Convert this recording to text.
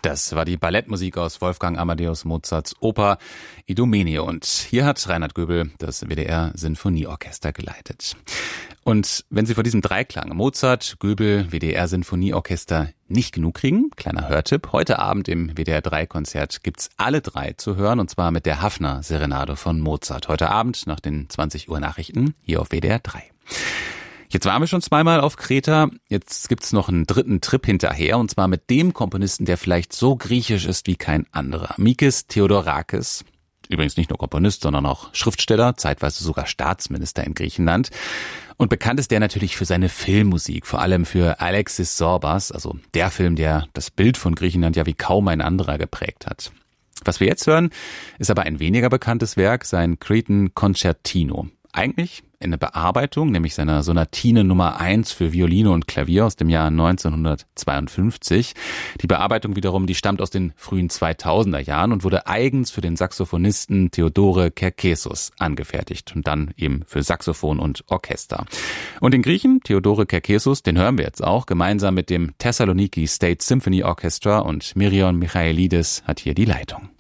Das war die Ballettmusik aus Wolfgang Amadeus Mozarts Oper Idomeneo. Und hier hat Reinhard Göbel das WDR Sinfonieorchester geleitet. Und wenn Sie vor diesem Dreiklang Mozart, Göbel, WDR Sinfonieorchester nicht genug kriegen, kleiner Hörtipp, heute Abend im WDR 3 Konzert gibt's alle drei zu hören, und zwar mit der Haffner Serenade von Mozart. Heute Abend nach den 20 Uhr Nachrichten hier auf WDR 3. Jetzt waren wir schon zweimal auf Kreta, jetzt gibt's noch einen dritten Trip hinterher, und zwar mit dem Komponisten, der vielleicht so griechisch ist wie kein anderer. Mikis Theodorakis, übrigens nicht nur Komponist, sondern auch Schriftsteller, zeitweise sogar Staatsminister in Griechenland. Und bekannt ist der natürlich für seine Filmmusik, vor allem für Alexis Sorbas, also der Film, der das Bild von Griechenland ja wie kaum ein anderer geprägt hat. Was wir jetzt hören, ist aber ein weniger bekanntes Werk, sein Cretan Concertino. Eigentlich eine Bearbeitung, nämlich seiner Sonatine Nummer 1 für Violine und Klavier aus dem Jahr 1952. Die Bearbeitung wiederum, die stammt aus den frühen 2000er Jahren und wurde eigens für den Saxophonisten Theodore Kerkesos angefertigt und dann eben für Saxophon und Orchester. Und den Griechen, Theodore Kerkesos, den hören wir jetzt auch, gemeinsam mit dem Thessaloniki State Symphony Orchestra, und Mirion Michaelidis hat hier die Leitung.